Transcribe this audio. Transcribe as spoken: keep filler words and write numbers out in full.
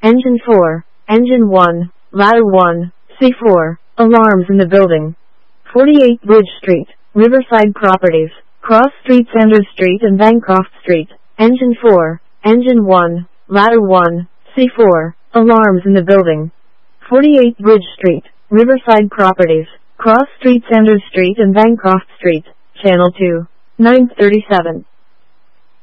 Engine four, Engine one, Ladder one, C four, Alarms in the building. forty-eight Bridge Street, Riverside Properties, Cross Street, Sanders Street and Bancroft Street. Engine four, Engine one, Ladder one, C four, Alarms in the building. forty-eight Bridge Street, Riverside Properties, Cross Street, Sanders Street and Bancroft Street. Channel two, nine thirty-seven.